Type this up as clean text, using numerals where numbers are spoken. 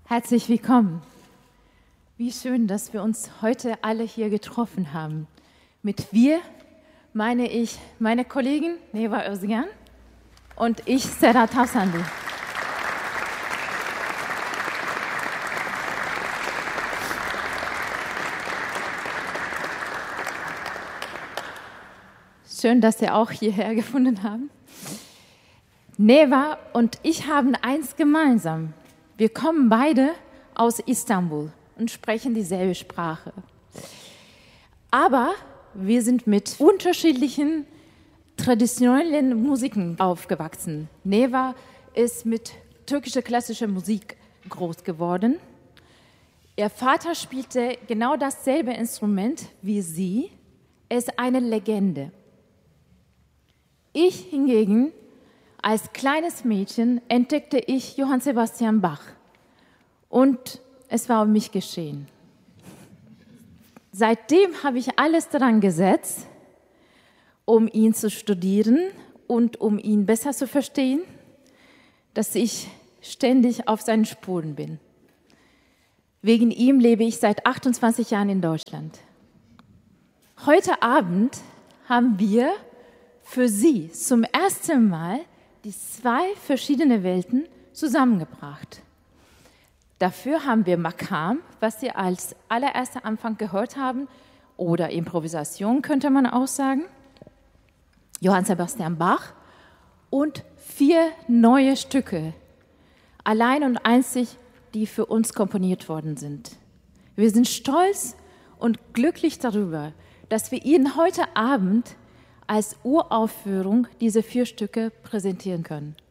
Herzlich willkommen. Wie schön, dass wir uns heute alle hier getroffen haben. Mit wir meine ich meine Kollegin Neva Özgen und ich, Serhat Tavsanlı. Schön, dass Sie auch hierher gefunden haben. Neva und ich haben eins gemeinsam. Wir kommen beide aus Istanbul und sprechen dieselbe Sprache. Aber wir sind mit unterschiedlichen traditionellen Musiken aufgewachsen. Neva ist mit türkischer klassischer Musik groß geworden. Ihr Vater spielte genau dasselbe Instrument wie sie. Er ist eine Legende. Ich hingegen, als kleines Mädchen, entdeckte ich Johann Sebastian Bach. Und es war um mich geschehen. Seitdem habe ich alles daran gesetzt, um ihn zu studieren und um ihn besser zu verstehen, dass ich ständig auf seinen Spuren bin. Wegen ihm lebe ich seit 28 Jahren in Deutschland. Heute Abend haben wir für Sie zum ersten Mal die zwei verschiedene Welten zusammengebracht. Dafür haben wir Makam, was Sie als allererster Anfang gehört haben, oder Improvisation könnte man auch sagen, Johann Sebastian Bach und 4 neue Stücke, allein und einzig, die für uns komponiert worden sind. Wir sind stolz und glücklich darüber, dass wir Ihnen heute Abend als Uraufführung diese 4 Stücke präsentieren können.